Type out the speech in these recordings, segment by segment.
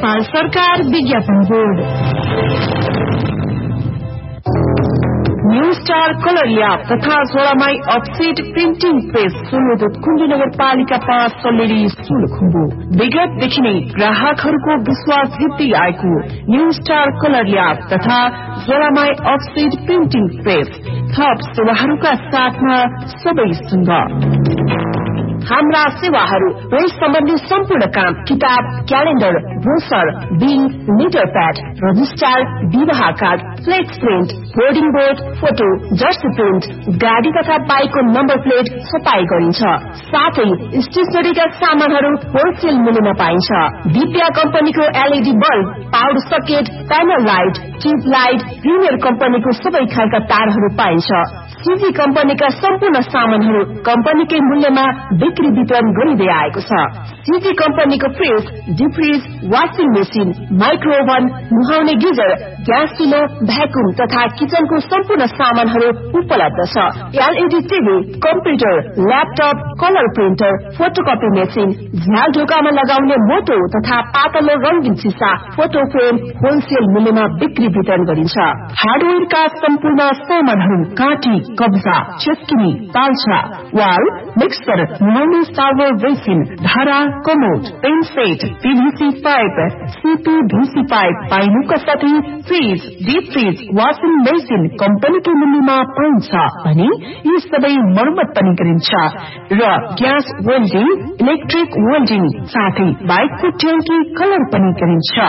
नेपाल सरकार विज्ञापन board new star colour lab तथा जोडामाई अफसेट प्रिन्टिङ प्रेस सोलुदुत कुण्ड नगरपालिका 5 सल्लेरी सोलुखुम्बु विगतदेखि नै ग्राहकहरूको विश्वास जित्दै आएको न्यू स्टार कलर ल्याब तथा जोडामाई अफसेट प्रिन्टिङ प्रेस थप सेवाहरूका साथमा सबैसँग हाम्रा सेवाहरू प्रेस सम्बन्धी सम्पूर्ण काम किताब calendar brochure bill letter pad register विवाह card flex print boarding board photo Jersey print गाडी तथा बाइकको नम्बर प्लेट छपाई गरिन्छ साथै स्टेशनरीका सामानहरू होलसेल मूल्यमा पाइन्छ दिव्या कम्पनीको LED bulb power socket panel light tube light premier कम्पनीको सबै खालका तारहरू पाइन्छ सीजी कम्पनीका सम्पूर्ण सामानहरू कम्पनीकै मूल्यमा बिक्री वितरण गरिँदै आएको छ सीजी कम्पनीको फ्रिज डिफ्रिज वाशिङ मेसिन माइक्रोओभन नुहाउने गिजर ग्यास चुलो भ्याकुम तथा किचनको सम्पूर्ण सामानहरू उपलब्ध छ LED TV computer laptop colour printer photocopy machine झ्याल ढोकामा लगाउने मोटो तथा पातलो रंगीन सिसा फोटो फ्रेम होलसेल मूल्यमा बिक्री वितरण गरिन्छ हार्डवेयरका सम्पूर्ण सामानहरू काँटी कब्जा चस्किनी तालछा वाल मिक्सर नुहाउने सावर बेसिन धारा commode pain set PVC pipe CPVC pipe पाइनुका साथै fridge deep fridge washing machine कम्पनीको मूल्यमा पाइन्छ अनि यी सबै मर्मत पनि गरिन्छ र ग्यास वेल्डिङ इलेक्ट्रिक वेल्डिङ साथै बाइकको ट्याङ्की कलर पनि गरिन्छ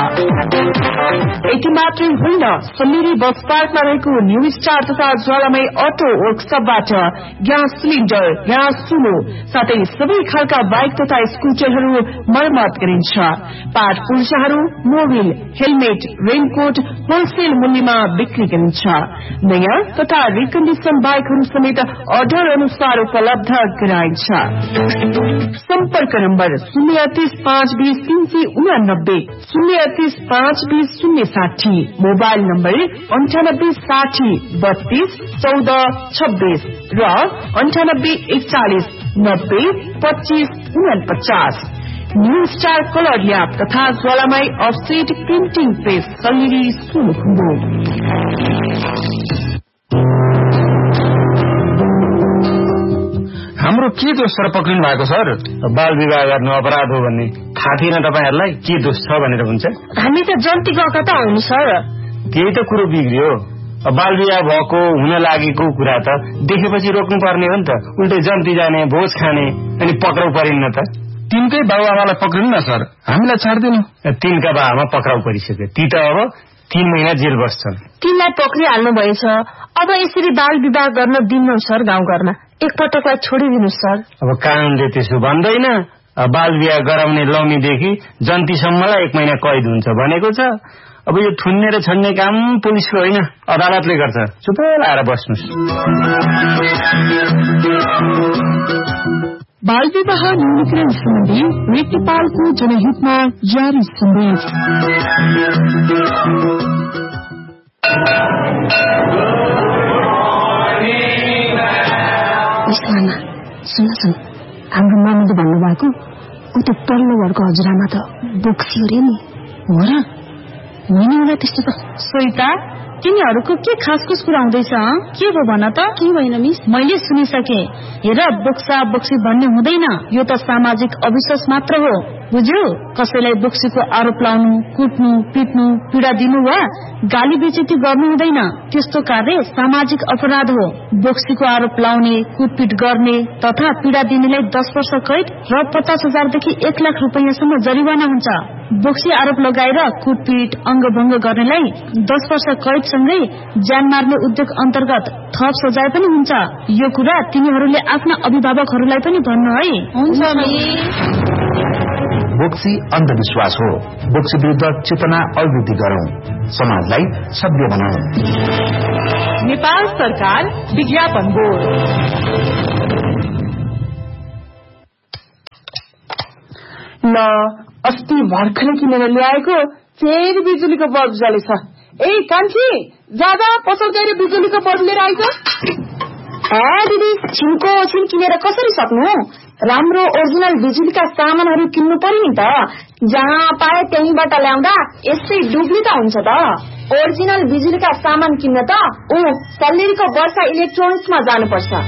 यति मात्रै होइन सल्लेरी बस पार्कमा रहेको न्यू स्टार तथा ज्वालामय अटो वर्कसपबाट ग्यास सिलिन्डर ग्यास चुलो साथै सबै खालका बाइक तथा स्कुटरहरू मर्मत गरिन्छ part पुर्जाहरू Mobil helmet raincoat wholesale मूल्यमा बिक्री गरिन्छ नयाँ तथा रिकन्डिसन बाइकहरू समेत अर्डर अनुसार उपलब्ध गराइन्छ सम्पर्क नम्बर 03520 03520 मोबाइल नम्बर 9860 32 14 26 र 9841 90 25 49 न्यू स्टार कलर ल्याब तथा ज्वालामाई offset printing press Salleri Solukhumbu हाम्रो के दोष सर पक्रिनु भएको सर बाल विवाह गर्नु अपराध हो भन्ने थाहा थिएन तपाईहरुलाई के दोष छ भनेर हुन्छ हामी त जन्ती गएका त होइन सर त्यही त कुरो बिग्रियो बाल विवाह भएको हुन लागेको कुरा त देखेपछि रोक्नु पर्ने हो नि त उल्टै जन्ती जाने भोज खाने अनि पक्राउ परिन्न त तिनकै बाबुआमालाई पक्रिनु न सर हामीलाई छाड्दिनु तिनका बाबुआमा पक्राउ परिसक्यो ती त अब 3 महिना जेल बस्छन् तिनलाई पक्रिहाल्नु भएछ अब यसरी बाल विवाह गर्न दिन्न सर गाउँघरमा एकपटकलाई छोडिदिनु सर अब कानूनले त्यसो भन्दैन बाल विवाह गराउने लौनीदेखि जन्तीसम्मलाई 1 महिना कैद हुन्छ भनेको छ अब यो थुन्ने र छन्ने काम पुलिसको होइन अदालतले गर्छ चुप लाएर बस्नुस् बाल विवाह न्यूनीकरण सम्बन्धी नेपालको जनहितमा जारी सन्देश सुन हाम्रो मामाले भन्नुभएको उता तल्लो घरको हजुरआमा त बोक्सी अरे नि हो र नि होला त्यस्तो त सोइता तिनीहरूको के खासखुस कुरा हुँदैछ के भयो भन त के भएन मिस मैले सुनिसके हेर बोक्सा बोक्सी भन्ने हुँदैन यो त सामाजिक अविश्वास मात्र हो बुझ्यौ कसैलाई बोक्सीको आरोप लाउनु कुट्नु पिट्नु पीडा दिनु वा गाली बेइज्जती गर्नु हुँदैन त्यस्तो कार्य सामाजिक अपराध हो बोक्सीको आरोप लाउने कुटपिट गर्ने तथा पीडा दिनेलाई 10 वर्ष कैद र 50,000 देखि 1 लाख रुपैयाँसम्म जरिवाना हुन्छ बोक्सी आरोप लगाएर कुटपिट अंगभंग गर्नेलाई 10 वर्ष कैद सँगै ज्यान मार्ने उद्योग अन्तर्गत थप सजाय पनि हुन्छ यो कुरा तिनीहरूले आफ्ना अभिभावकहरूलाई पनि भन्नु है हुन्छ नि बोक्सी अन्धविश्वास हो बोक्सी विरुद्ध चेतना अभिवृद्धि गरौं समाजलाई सभ्य बनाऊ नेपाल सरकार विज्ञापन बोर्ड ल अस्ति भर्खरै किनेर ल्याएको फेरि बिजुलीको बल्ब जलेछ ए कान्छी जादा पसल गएर बिजुलीको बल्ब लिएर आइज दिदी छिनको छिन किनेर कसरी सक्नु राम्रो ओरिजिनल बिजुलीका सामानहरू किन्नु पर्यो नि त। जहाँ पाए त्यहीबाट ल्याउँदा यस्तै डुब्ली त हुन्छ त। ओरिजिनल बिजुलीका सामान किन्न त सल्लेरीको वर्षा इलेक्ट्रोनिक्समा जानुपर्छ।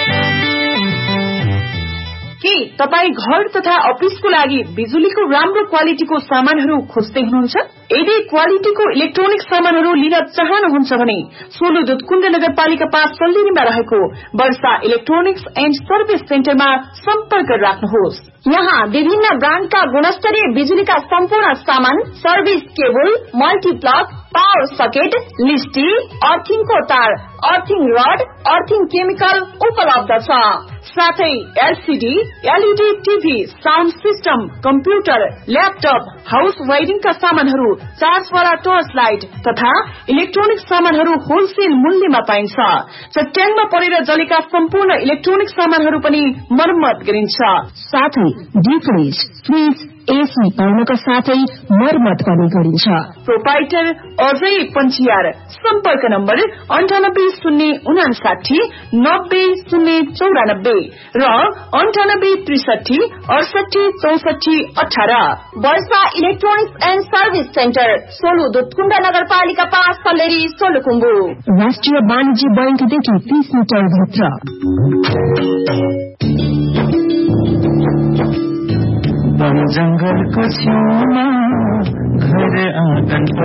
के तपाई घर तथा अफिसको लागि बिजुलीको राम्रो क्वालिटीको सामानहरू खोज्दै हुनुहुन्छ? यदि क्वालिटीको इलेक्ट्रोनिक सामानहरू लिन चाहनुहुन्छ भने सोलु दुधकुण्ड नगरपालिका 5 सल्लेरीमा रहेको वर्षा इलेक्ट्रोनिक्स एन्ड सर्भिस सेन्टरमा सम्पर्क राख्नुहोस्। यहाँ विभिन्न ब्रान्डका गुणस्तरीय बिजुलीका सम्पूर्ण सामान, service cable, multiplug, power socket, लिस्टी, अर्थिङको तार, अर्थिङ रड, अर्थिङ केमिकल उपलब्ध छ। साथै LCD, LED TV, sound system, computer, laptop, house वायरिङका सामानहरू, चार्जवाला टर्च लाइट तथा इलेक्ट्रोनिक सामानहरू होलसेल मूल्यमा पाइन्छ। चट्याङमा परेर जलेका सम्पूर्ण इलेक्ट्रोनिक सामानहरू पनि मर्मत गरिन्छ। साथै डिफ्रिज, फ्रिज, एसी पाउनका साथै मर्मत पनि गरिन्छ। प्रोपाइटर अजय पञ्चियार। सम्पर्क नम्बर 980959 9094 र 9863 68 64 18। वर्षा electronics and service centre, Solu Dudhkund नगरपालिका 5 सल्लेरी सोलुखुम्बु। राष्ट्रिय वाणिज्य बैंकदेखि 30 मिटर भित्र। जंगलको छेउमा घर आँगन